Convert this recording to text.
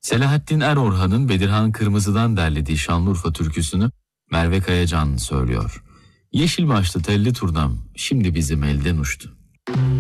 Selahattin Erorhan'ın Bedirhan Kırmızı'dan derlediği Şanlıurfa türküsünü Merve Kayacan söylüyor. Yeşil başlı telli turnam şimdi bizim elden uçtu.